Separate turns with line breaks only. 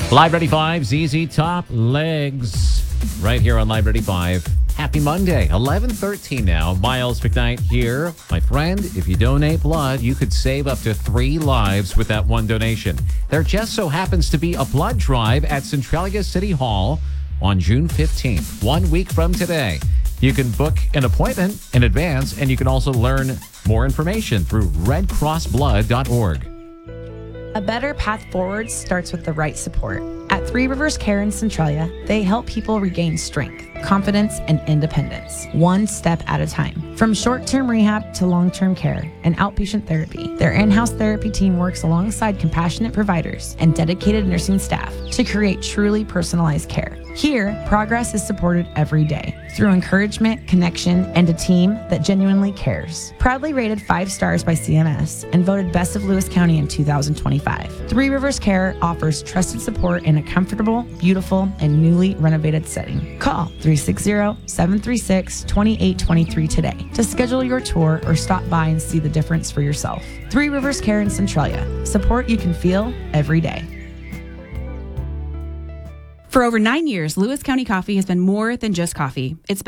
Live 95, ZZ Top Legs, right here on Live 95. Happy Monday, 11:13 now. Miles McKnight here. My friend, if you donate blood, you could save up to 3 lives with that one donation. There just so happens to be a blood drive at Centralia City Hall on June 15th, 1 week from today. You can book an appointment in advance, and you can also learn more information through redcrossblood.org.
A better path forward starts with the right support. At Three Rivers Care in Centralia, they help people regain strength, confidence, and independence, one step at a time. From short-term rehab to long-term care and outpatient therapy, their in-house therapy team works alongside compassionate providers and dedicated nursing staff to create truly personalized care. Here, progress is supported every day through encouragement, connection, and a team that genuinely cares. Proudly rated 5 stars by CMS and voted Best of Lewis County in 2025. Three Rivers Care offers trusted support in a comfortable, beautiful, and newly renovated setting. Call 360-736-2823 today to schedule your tour or stop by and see the difference for yourself. Three Rivers Care in Centralia. Support you can feel every day.
For over 9 years, Lewis County Coffee has been more than just coffee. It's